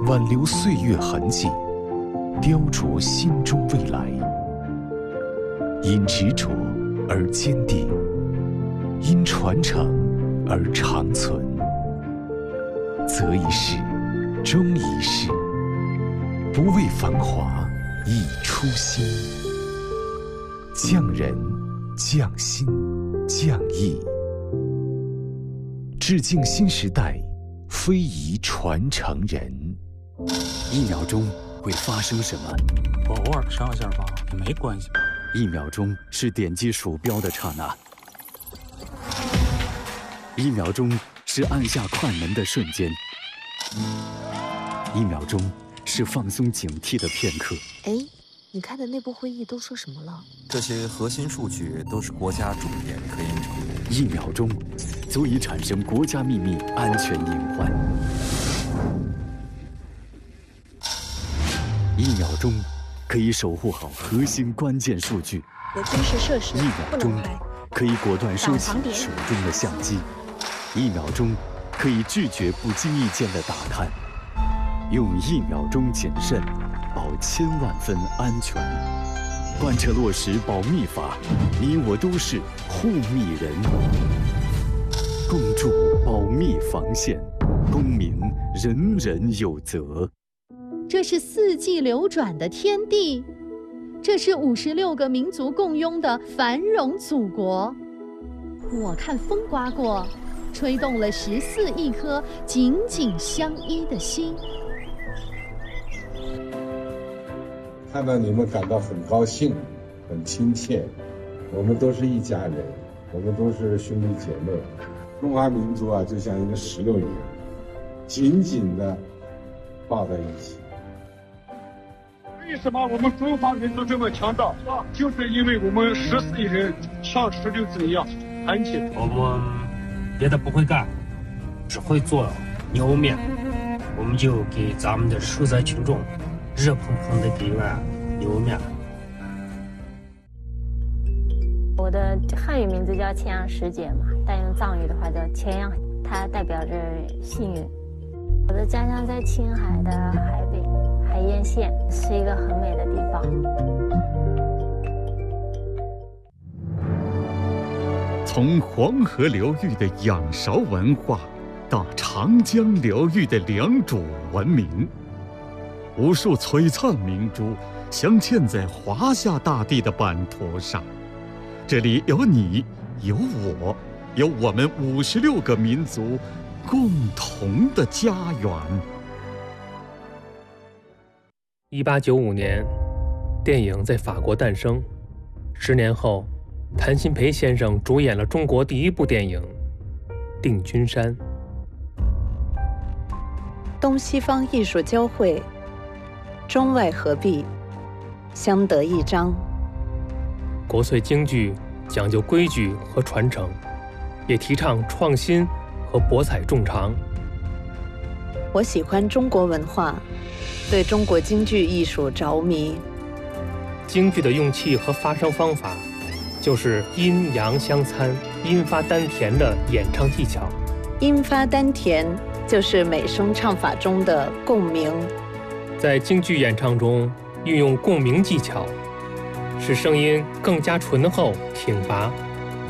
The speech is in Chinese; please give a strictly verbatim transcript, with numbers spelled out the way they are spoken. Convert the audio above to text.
挽留岁月痕迹，雕琢心中未来。因执着而坚定，因传承而长存。择一事，终一事，不为繁华，以初心。匠人，匠心，匠艺。致敬新时代，非遗传承人。 一秒钟会发生什么？ 我偶尔上一下吧，也没关系。 一秒钟是点击鼠标的刹那，一秒钟是按下快门的瞬间，一秒钟是放松警惕的片刻。 哎，你开的内部会议都说什么了？ 这些核心数据都是国家重点科研成果。 一秒钟足以产生国家秘密安全隐患。一秒钟可以守护好核心关键数据。 有军事设施一秒钟可以果断收起手中的相机。一秒钟可以拒绝不经意间的打探。用一秒钟谨慎，保千万分安全。贯彻落实保密法，你我都是护密人。共筑保密防线，公民人人有责。 这是四季流转的天地，这是五十六个民族共拥的繁荣祖国。我看风刮过，吹动了十四亿颗紧紧相依的心。 看到你们感到很高兴，很亲切。我们都是一家人，我们都是兄弟姐妹。中华民族啊，就像一个石榴一样，紧紧地抱在一起。 为什么我们中华民族这么强大？就是因为我们十四亿人像石榴子一样团结。 我们别的不会干，只会做牛面，我们就给咱们的受灾群众热腾腾的给一碗牛面。 我的汉语名字叫千阳师姐嘛，但用藏语的话叫千阳，它代表着幸运。我的家乡在青海的海北海晏县，是一个很美的地方。 从黄河流域的仰韶文化到长江流域的良渚文明，无数璀璨明珠镶嵌在华夏大地的版图上。这里有你，有我，有我们五十六个民族共同的家园。 一八九五年，电影在法国诞生。十年后，谭鑫培先生主演了中国第一部电影《定军山》。 东西方艺术交汇，中外合璧，相得益彰。 国粹京剧讲究规矩和传承，也提倡创新和博采众长。 我喜欢中国文化，对中国京剧艺术着迷。 京剧的用气和发声方法，就是阴阳相参、阴发丹田的演唱技巧。 阴发丹田就是美声唱法中的共鸣。 在京剧演唱中运用共鸣技巧，使声音更加醇厚挺拔。